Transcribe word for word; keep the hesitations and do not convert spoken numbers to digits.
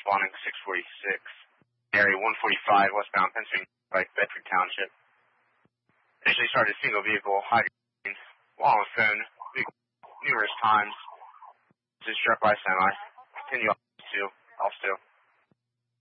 responding six forty-six. Area one forty-five, westbound Pennsylvania, like Bedford Township. Initially started a single vehicle, high green, while on the phone, numerous times. Just struck by a semi. Continue off to, off to.